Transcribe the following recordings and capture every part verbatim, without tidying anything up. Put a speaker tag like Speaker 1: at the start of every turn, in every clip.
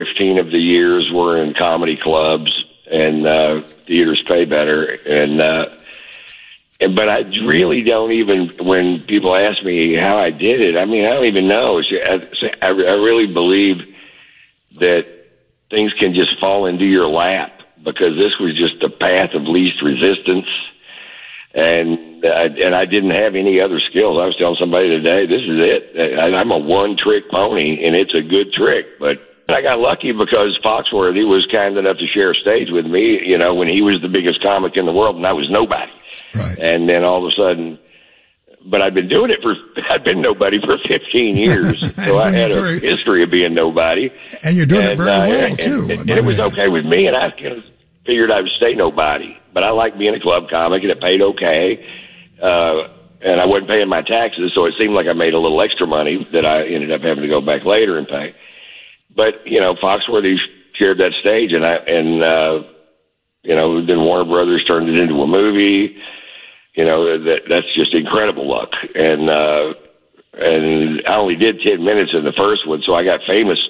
Speaker 1: fifteen of the years were in comedy clubs, and uh, theaters pay better. And, uh, and but I really don't even, when people ask me how I did it, I mean, I don't even know. I, I really believe that things can just fall into your lap, because this was just the path of least resistance. And I, and I didn't have any other skills. I was telling somebody today, this is it. I, I'm a one-trick pony, and it's a good trick. But I got lucky because Foxworthy was kind enough to share a stage with me, you know, when he was the biggest comic in the world, and I was nobody.
Speaker 2: Right.
Speaker 1: And then all of a sudden, but I've been doing it for, I've been nobody for fifteen years. So I had a very, history of being nobody.
Speaker 2: And you're doing and, it very uh, well,
Speaker 1: and,
Speaker 2: too.
Speaker 1: And, and it was okay with me, and I figured I would stay nobody. But I like being a club comic, and it paid okay. Uh, and I wasn't paying my taxes, so it seemed like I made a little extra money that I ended up having to go back later and pay. But, you know, Foxworthy shared that stage, and I, and, uh, you know, then Warner Brothers turned it into a movie. You know, that, that's just incredible luck. And, uh, and I only did ten minutes in the first one, so I got famous,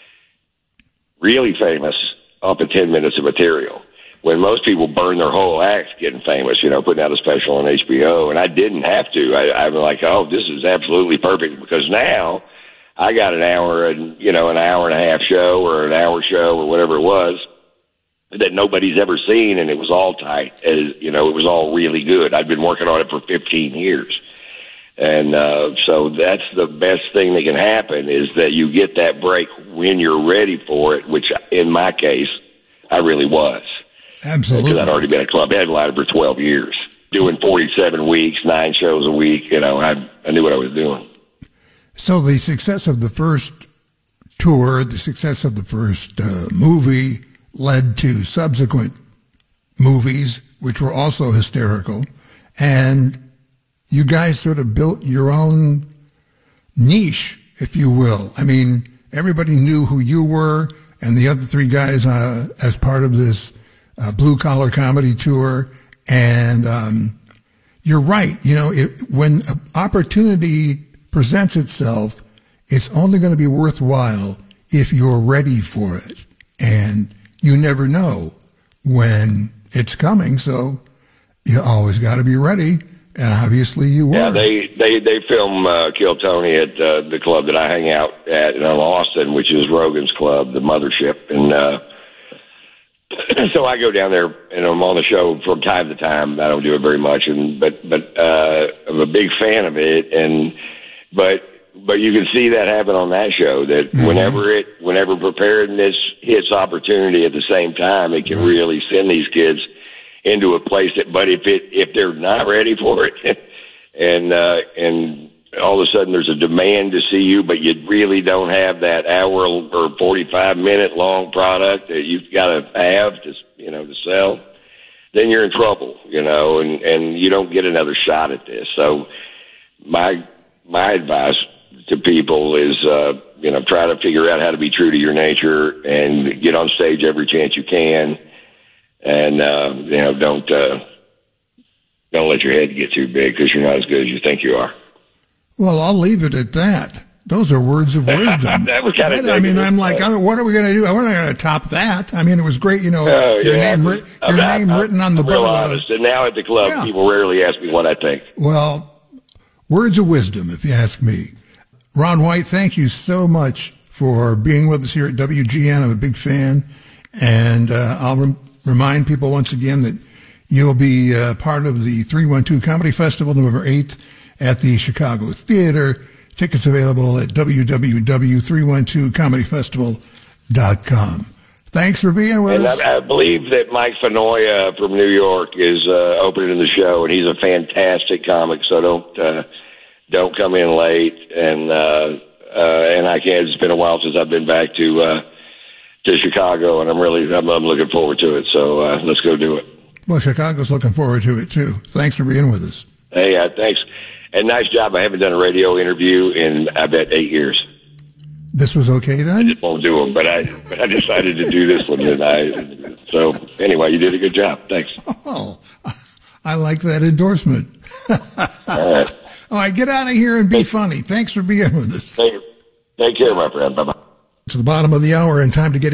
Speaker 1: really famous, off of ten minutes of material. When most people burn their whole act getting famous, you know, putting out a special on H B O, and I didn't have to. I, I'm like, oh, this is absolutely perfect, because now I got an hour and, you know, an hour and a half show or an hour show or whatever it was that nobody's ever seen, and it was all tight. As, you know, it was all really good. I'd been working on it for fifteen years. And uh, so that's the best thing that can happen, is that you get that break when you're ready for it, which in my case, I really was.
Speaker 2: Absolutely.
Speaker 1: Because I'd already been a club headliner for twelve years, doing forty-seven weeks, nine shows a week. You know, I, I knew what I was doing.
Speaker 2: So the success of the first tour, the success of the first uh, movie led to subsequent movies, which were also hysterical. And you guys sort of built your own niche, if you will. I mean, everybody knew who you were and the other three guys uh, as part of this uh, blue-collar comedy tour. And um, you're right. You know, it, when an opportunity presents itself, it's only going to be worthwhile if you're ready for it. And you never know when it's coming, so you always got to be ready. And obviously you were.
Speaker 1: Yeah, they they they film uh, Kill Tony at uh, the club that I hang out at in Austin, which is Rogan's club, the mothership. And uh, so I go down there, and I'm on the show from time to time. I don't do it very much, and but but uh, I'm a big fan of it. And but but you can see that happen on that show. That mm-hmm. whenever it whenever preparedness hits opportunity at the same time, it can really send these kids into a place that, but if it, if they're not ready for it and, uh, and all of a sudden there's a demand to see you, but you really don't have that hour or forty-five minute long product that you've got to have to, you know, to sell, then you're in trouble, you know, and, and you don't get another shot at this. So my, my advice to people is, uh, you know, try to figure out how to be true to your nature and get on stage every chance you can. And, uh, you know, don't, uh, don't let your head get too big, because you're not as good as you think you are.
Speaker 2: Well, I'll leave it at that. Those are words of wisdom.
Speaker 1: That was kind of
Speaker 2: I mean, I'm like, I mean, what are we going to do? We're not going to top that. I mean, it was great, you know, uh, your
Speaker 1: yeah,
Speaker 2: name, ri- your
Speaker 1: I'm,
Speaker 2: name
Speaker 1: I'm,
Speaker 2: written on the
Speaker 1: I'm real
Speaker 2: boat.
Speaker 1: Honest. And now at the club,
Speaker 2: yeah.
Speaker 1: people rarely ask me what I think.
Speaker 2: Well, words of wisdom, if you ask me. Ron White, thank you so much for being with us here at W G N. I'm a big fan. And uh, I'll rem- remind people once again that you'll be uh, part of the three one two Comedy Festival November eighth at the Chicago Theater. Tickets available at w w w dot three one two comedy festival dot com. Thanks for being with
Speaker 1: and
Speaker 2: us.
Speaker 1: I, I believe that Mike Fenoya from New York is uh, opening the show, and he's a fantastic comic, so don't uh, don't come in late. And uh, uh, and I can't. It's been a while since I've been back to uh, to Chicago, and I'm really I'm, I'm looking forward to it. So uh, let's go do it.
Speaker 2: Well, Chicago's looking forward to it too. Thanks for being with us.
Speaker 1: Hey, uh, thanks, and nice job. I haven't done a radio interview in I bet eight years.
Speaker 2: This was okay then?
Speaker 1: I just won't do them, but I but I decided to do this one, and I so anyway, you did a good job. Thanks.
Speaker 2: Oh, I like that endorsement.
Speaker 1: All right.
Speaker 2: All right, get out of here and be funny. Thanks for being with us.
Speaker 1: Take, take care, my friend. Bye-bye.
Speaker 2: It's the bottom of the hour and time to get